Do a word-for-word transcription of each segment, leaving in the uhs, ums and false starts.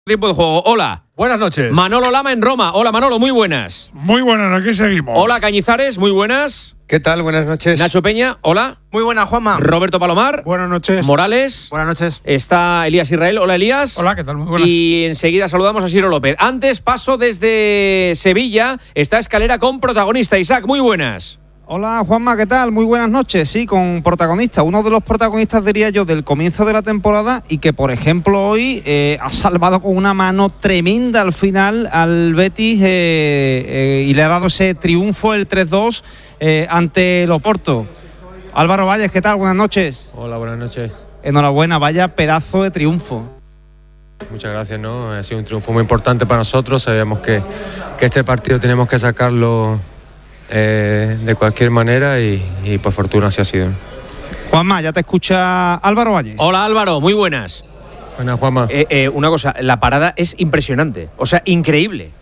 Tiempo de juego. Hola. Buenas noches. Manolo Lama en Roma. Hola, Manolo, muy buenas. Muy buenas, aquí seguimos. Hola, Cañizares, muy buenas. ¿Qué tal? Buenas noches. Nacho Peña, hola. Muy buenas, Juanma. Roberto Palomar. Buenas noches. Morales. Buenas noches. Está Elías Israel. Hola, Elías. Hola, ¿qué tal? Muy buenas. Y enseguida saludamos a Ciro López. Antes paso desde Sevilla. Está Escalera con protagonista. Isaac, muy buenas. Hola Juanma, ¿qué tal? Muy buenas noches. Sí, con protagonista, uno de los protagonistas, diría yo, del comienzo de la temporada y que, por ejemplo, hoy eh, ha salvado con una mano tremenda al final al Betis eh, eh, y le ha dado ese triunfo, el tres dos, eh, ante el Oporto. Álvaro Valles, ¿qué tal? Buenas noches. Hola, buenas noches. Enhorabuena, vaya pedazo de triunfo. Muchas gracias, ¿no? Ha sido un triunfo muy importante para nosotros. Sabíamos que, que este partido tenemos que sacarlo Eh, de cualquier manera y, y por fortuna así ha sido. Juanma, ya te escucha Álvaro Valles. Hola, Álvaro, muy buenas. Buenas, Juanma. Eh, eh, una cosa, la parada es impresionante, o sea, increíble.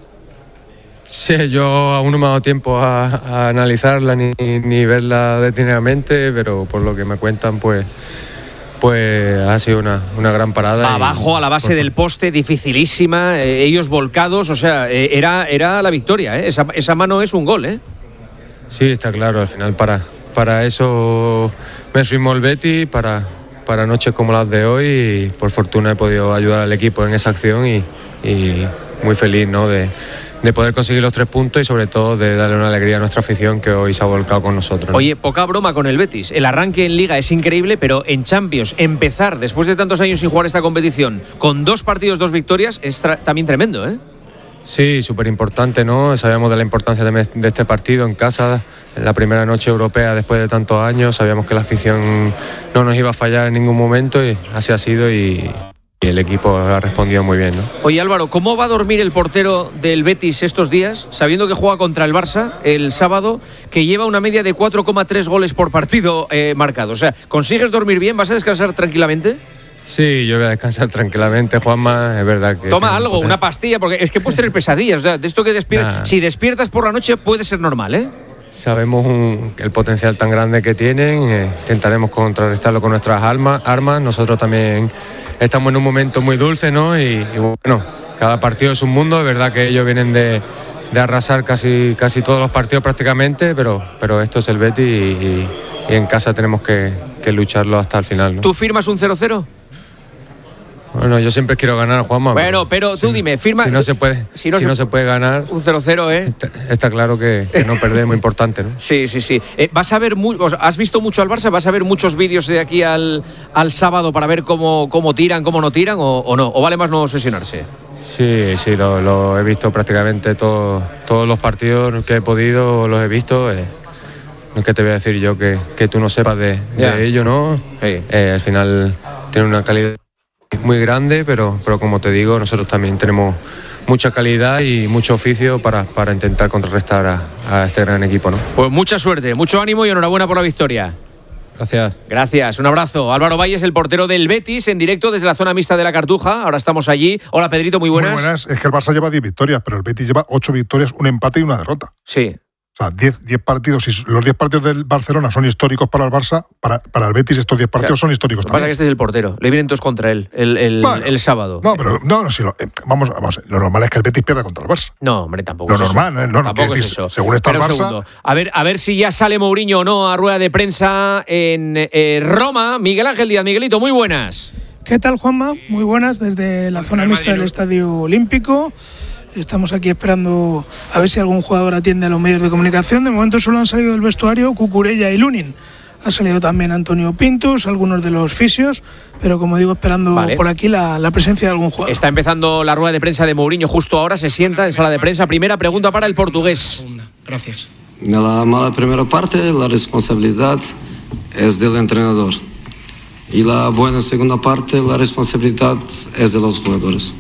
Sí, yo aún no me he dado tiempo a, a analizarla ni, ni verla detenidamente, pero por lo que me cuentan, pues pues ha sido una, una gran parada. Abajo, y, a la base del poste, dificilísima, eh, ellos volcados, o sea, eh, era, era la victoria, ¿eh? esa, esa mano es un gol, ¿eh? Sí, está claro, al final para, para eso me firmó el Betis, para, para noches como las de hoy, y por fortuna he podido ayudar al equipo en esa acción y, y muy feliz, ¿no?, de, de poder conseguir los tres puntos y sobre todo de darle una alegría a nuestra afición que hoy se ha volcado con nosotros, ¿no? Oye, poca broma con el Betis. El arranque en Liga es increíble, pero en Champions, empezar después de tantos años sin jugar esta competición con dos partidos, dos victorias, es tra- también tremendo, ¿eh? Sí, súper importante, ¿no? Sabíamos de la importancia de, de este partido en casa, en la primera noche europea después de tantos años. Sabíamos que la afición no nos iba a fallar en ningún momento y así ha sido y... y el equipo ha respondido muy bien, ¿no? Oye, Álvaro, ¿cómo va a dormir el portero del Betis estos días, sabiendo que juega contra el Barça el sábado, que lleva una media de cuatro coma tres goles por partido eh, marcado? O sea, ¿consigues dormir bien? ¿Vas a descansar tranquilamente? Sí, yo voy a descansar tranquilamente, Juanma, es verdad que... Toma algo, una pastilla, porque es que puedes tener pesadillas, o sea, de esto que despiertas... Nah. Si despiertas por la noche puede ser normal, ¿eh? Sabemos un, el potencial tan grande que tienen, eh, intentaremos contrarrestarlo con nuestras alma, armas, nosotros también... Estamos en un momento muy dulce, ¿no? Y, y bueno, cada partido es un mundo. Es verdad que ellos vienen de, de arrasar casi, casi todos los partidos prácticamente, pero, pero esto es el Betis y, y, y en casa tenemos que, que lucharlo hasta el final, ¿no? ¿Tú firmas un cero cero? Bueno, yo siempre quiero ganar, Juanma. Bueno, pero tú si, dime, firma... Si no se puede, si no, si se, no se puede ganar... Un cero cero, ¿eh? Está, está claro que, que no perder es muy importante, ¿no? Sí, sí, sí. Eh, ¿Vas a ver mu- ¿Has visto mucho al Barça? ¿Vas a ver muchos vídeos de aquí al, al sábado para ver cómo, cómo tiran, cómo no tiran o, o no? ¿O vale más no obsesionarse? Sí, sí, lo, lo he visto prácticamente todo, todos los partidos que he podido, los he visto. Eh, no es que te voy a decir yo que, que tú no sepas de, Ya. de ello, ¿no? Sí. Eh, al final tiene una calidad muy grande, pero, pero como te digo, nosotros también tenemos mucha calidad y mucho oficio para, para intentar contrarrestar a, a este gran equipo, ¿no? Pues mucha suerte, mucho ánimo y enhorabuena por la victoria. Gracias. Gracias, un abrazo. Álvaro Valles, el portero del Betis, en directo desde la zona mixta de la Cartuja. Ahora estamos allí. Hola, Pedrito, muy buenas. Muy buenas. Es que el Barça lleva diez victorias, pero el Betis lleva ocho victorias, un empate y una derrota. Sí. O sea, diez partidos, y los diez partidos del Barcelona son históricos para el Barça, para, para el Betis estos diez partidos Claro. son históricos Lo que pasa es también. que este es el portero. Le vienen todos contra él el, el, Bueno, el sábado. No, pero no, no, sí, lo, eh, vamos, vamos, lo normal es que el Betis pierda contra el Barça. No, hombre, tampoco Lo es eso. normal, ¿eh? No, no, Tampoco quiero es decir, eso. según está el Espera un Barça- segundo. A ver, a ver si ya sale Mourinho o no a rueda de prensa en eh, Roma. Miguel Ángel Díaz. Miguelito, muy buenas. ¿Qué tal, Juanma? Muy buenas desde la zona mixta del Estadio Olímpico. Estamos aquí esperando a ver si algún jugador atiende a los medios de comunicación. De momento solo han salido del vestuario Cucurella y Lunin. Ha salido también Antonio Pintus, algunos de los fisios, pero como digo, esperando Vale. por aquí la, la presencia de algún jugador. Está empezando la rueda de prensa de Mourinho justo ahora. Se sienta en sala de prensa. Primera pregunta para el portugués. Gracias. En la mala primera parte, la responsabilidad es del entrenador. Y la buena segunda parte, la responsabilidad es de los jugadores.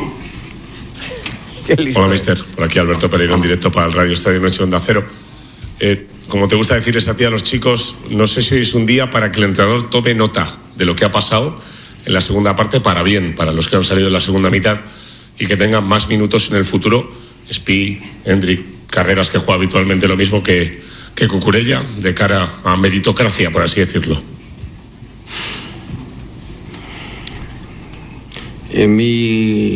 Hola, mister. Por aquí Alberto Pereiro en directo para el Radio Estadio Noche Onda Cero. Eh, como te gusta decirles a ti a los chicos, no sé si es un día para que el entrenador tome nota de lo que ha pasado en la segunda parte para bien, para los que han salido en la segunda mitad y que tengan más minutos en el futuro. Spi, Hendrik, Carreras, que juega habitualmente lo mismo que, que Cucurella, de cara a meritocracia, por así decirlo. En mi